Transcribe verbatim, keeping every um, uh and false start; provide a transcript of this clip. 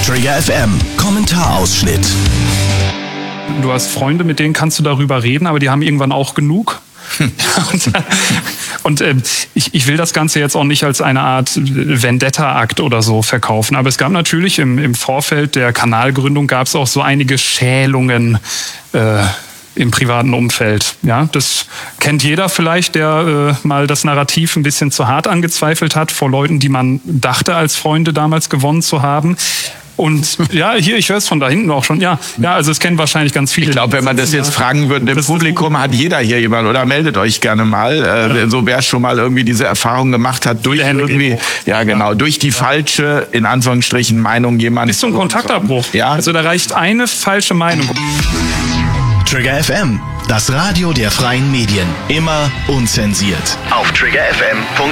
Trigger F M, Kommentarausschnitt. Du hast Freunde, mit denen kannst du darüber reden, aber die haben irgendwann auch genug. Hm. und und äh, ich, ich will das Ganze jetzt auch nicht als eine Art Vendetta-Akt oder so verkaufen, aber es gab natürlich im, im Vorfeld der Kanalgründung gab es auch so einige Schälungen äh, im privaten Umfeld. Ja, das kennt jeder vielleicht, der äh, mal das Narrativ ein bisschen zu hart angezweifelt hat vor Leuten, die man dachte als Freunde damals gewonnen zu haben. Und ja, hier, ich höre es von da hinten auch schon. Ja, ja, also es kennen wahrscheinlich ganz viele. Ich glaube, wenn man das jetzt fragen würde, im Publikum hat jeder hier jemand, oder meldet euch gerne mal, äh, ja. so wer schon mal irgendwie diese Erfahrung gemacht hat, durch irgendwie, ja genau, durch die falsche, in Anführungsstrichen, Meinung jemand. Ist so ein Kontaktabbruch. Ja. Also da reicht eine falsche Meinung. Trigger F M, das Radio der freien Medien. Immer unzensiert. Auf trigger f m punkt de